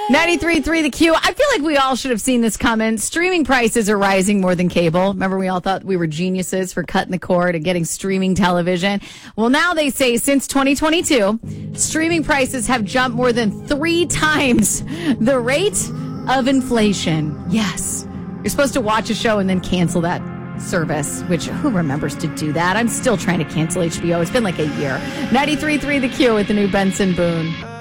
93.3 The Q. I feel like we all should have seen this coming. Streaming prices are rising more than cable. Remember, we all thought we were geniuses for cutting the cord and getting streaming television. Well, now they say since 2022, streaming prices have jumped more than 3 times the rate of inflation. Yes. You're supposed to watch a show and then cancel that service, which who remembers to do that? I'm still trying to cancel HBO. It's been like a year. 93.3 The Q with the new Benson Boone.